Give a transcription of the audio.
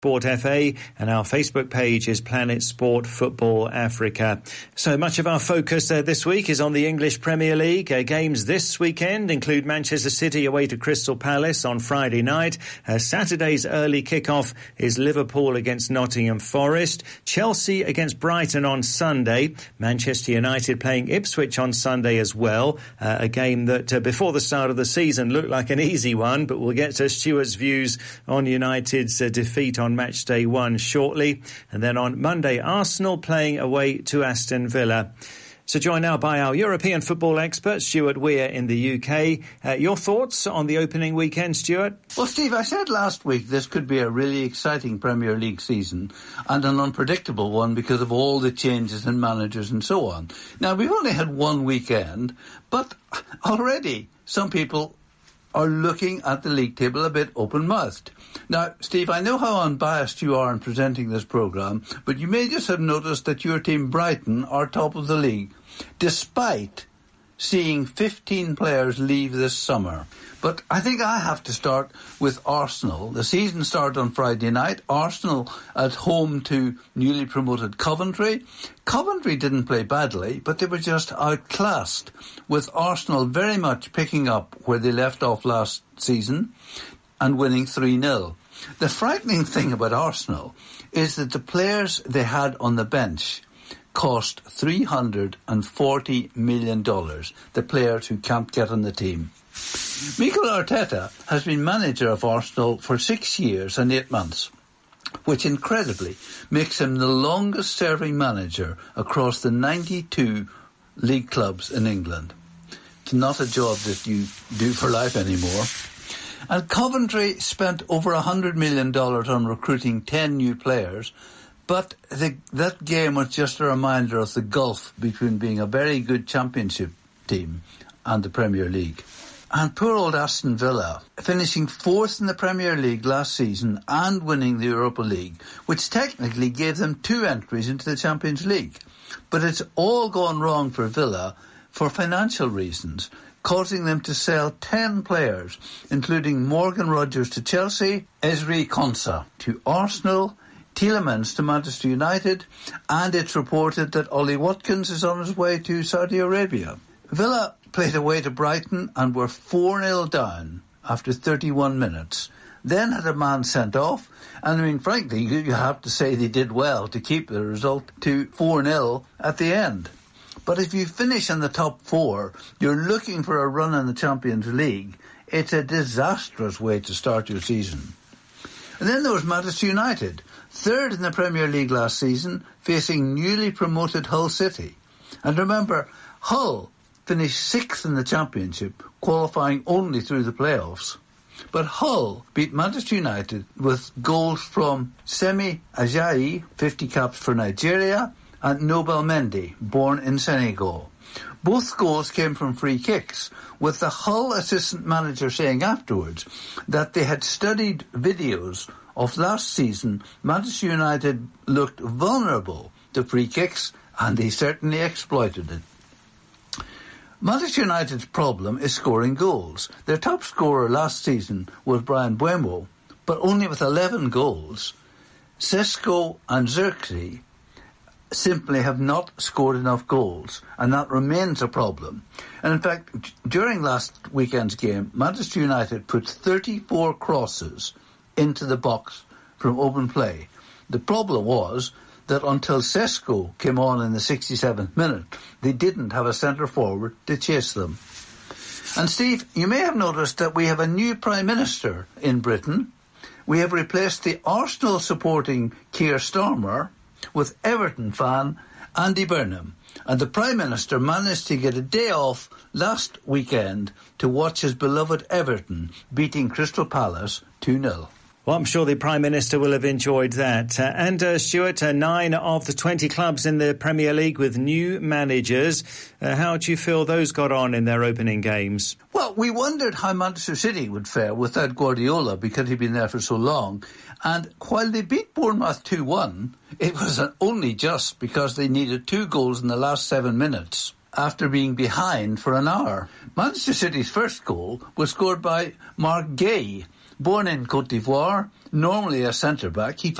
Sport FA, and our Facebook page is Planet Sport Football Africa. So much of our focus this week is on the English Premier League. Games this weekend include Manchester City away to Crystal Palace on Friday night. Saturday's early kickoff is Liverpool against Nottingham Forest. Chelsea against Brighton on Sunday. Manchester United playing Ipswich on Sunday as well. A game that before the start of the season looked like an easy one, but we'll get to Stuart's views on United's defeat on match day 1 shortly. And then on Monday, Arsenal playing away to Aston Villa. So joined now by our European football expert, Stuart Weir in the UK. Your thoughts on the opening weekend, Stuart? Well, Steve, I said last week this could be a really exciting Premier League season and an unpredictable one because of all the changes in managers and so on. Now, we've only had one weekend, but already some people are looking at the league table a bit open-mouthed. Now, Steve, I know how unbiased you are in presenting this programme, but you may just have noticed that your team, Brighton, are top of the league, despite seeing 15 players leave this summer. But I think I have to start with Arsenal. The season started on Friday night. Arsenal at home to newly promoted Coventry. Coventry didn't play badly, but they were just outclassed, with Arsenal very much picking up where they left off last season and winning 3-0. The frightening thing about Arsenal is that the players they had on the bench cost $340 million, the players who can't get on the team. Mikel Arteta has been manager of Arsenal for 6 years and 8 months, which incredibly makes him the longest-serving manager across the 92 league clubs in England. It's not a job that you do for life anymore. And Coventry spent over $100 million on recruiting 10 new players, but that game was just a reminder of the gulf between being a very good championship team and the Premier League. And poor old Aston Villa, finishing 4th in the Premier League last season and winning the Europa League, which technically gave them 2 entries into the Champions League. But it's all gone wrong for Villa for financial reasons, causing them to sell 10 players, including Morgan Rogers to Chelsea, Ezri Konsa to Arsenal, Tielemans to Manchester United, and it's reported that Ollie Watkins is on his way to Saudi Arabia. Villa played away to Brighton and were 4-0 down after 31 minutes. Then had a man sent off, and I mean, frankly, you have to say they did well to keep the result to 4-0 at the end. But if you finish in the top 4, you're looking for a run in the Champions League. It's a disastrous way to start your season. And then there was Manchester United, 3rd in the Premier League last season, facing newly promoted Hull City. And remember, Hull finished 6th in the Championship, qualifying only through the playoffs. But Hull beat Manchester United with goals from Semi Ajayi, 50 caps for Nigeria, and Nobel Mendy, born in Senegal. Both goals came from free kicks, with the Hull assistant manager saying afterwards that they had studied videos of last season. Manchester United looked vulnerable to free kicks, and they certainly exploited it. Manchester United's problem is scoring goals. Their top scorer last season was Brian Mbeumo, but only with 11 goals. Sesko and Xerxes simply have not scored enough goals, and that remains a problem. And in fact, during last weekend's game, Manchester United put 34 crosses into the box from open play. The problem was that until Sesko came on in the 67th minute, they didn't have a centre-forward to chase them. And Steve, you may have noticed that we have a new Prime Minister in Britain. We have replaced the Arsenal-supporting Keir Starmer with Everton fan Andy Burnham. And the Prime Minister managed to get a day off last weekend to watch his beloved Everton beating Crystal Palace 2-0. Well, I'm sure the Prime Minister will have enjoyed that. And Stuart, 9 of the 20 clubs in the Premier League with new managers. How do you feel those got on in their opening games? Well, we wondered how Manchester City would fare without Guardiola because he'd been there for so long. And while they beat Bournemouth 2-1, it was only just because they needed 2 goals in the last 7 minutes after being behind for an hour. Manchester City's first goal was scored by Mark Gay, born in Cote d'Ivoire, normally a centre-back. He